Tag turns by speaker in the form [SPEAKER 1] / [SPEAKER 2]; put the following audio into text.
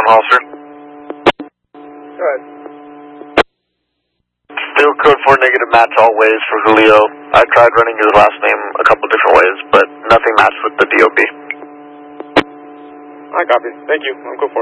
[SPEAKER 1] officer.
[SPEAKER 2] Go ahead.
[SPEAKER 1] Still code 4 negative match all ways for Julio. I tried running his last name a couple different ways, but nothing matched with the DOB.
[SPEAKER 2] I copy. Thank you. I'm code 4.